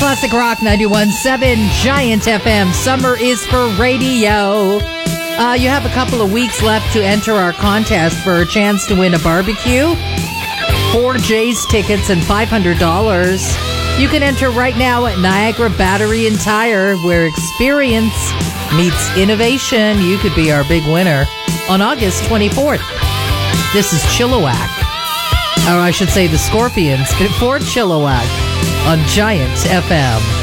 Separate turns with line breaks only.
Classic Rock 91.7 Giant FM. Summer is for radio. You have a couple of weeks left to enter our contest for a chance to win a barbecue, 4 Jays tickets, and $500. You can enter right now at Niagara Battery and Tire, where experience meets innovation. You could be our big winner on August 24th. This is Chilliwack. Or I should say the Scorpions for Chilliwack on Giant FM.